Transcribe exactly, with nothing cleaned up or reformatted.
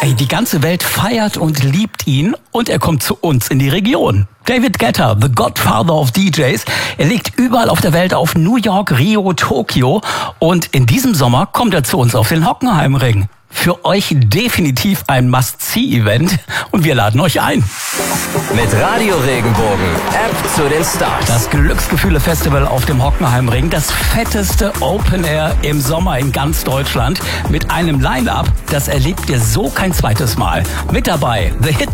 Hey, die ganze Welt feiert und liebt ihn und er kommt zu uns in die Region. David Guetta, the Godfather of D Js. Er legt überall auf der Welt auf: New York, Rio, Tokio. Und in diesem Sommer kommt er zu uns auf den Hockenheimring. Für euch definitiv ein Must-See-Event und wir laden euch ein. Mit Radio Regenbogen, App zu den Stars. Das Glücksgefühle-Festival auf dem Hockenheimring, das fetteste Open Air im Sommer in ganz Deutschland mit einem Line-Up, das erlebt ihr so kein zweites Mal. Mit dabei The Hit